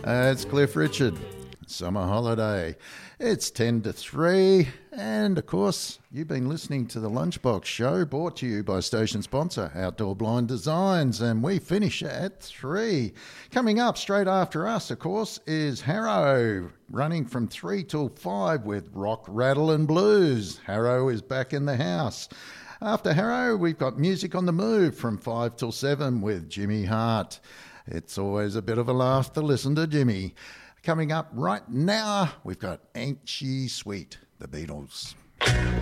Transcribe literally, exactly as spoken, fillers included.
Uh, it's Cliff Richard, Summer Holiday. It's ten to three, and of course, you've been listening to the Lunchbox Show, brought to you by station sponsor Outdoor Blind Designs, and we finish at three. Coming up straight after us, of course, is Harrow, running from three till five with Rock, Rattle and Blues. Harrow is back in the house. After Harrow, we've got Music on the Move from five till seven with Jimmy Hart. It's always a bit of a laugh to listen to Jimmy. Coming up right now, we've got Ain't She Sweet, the Beatles.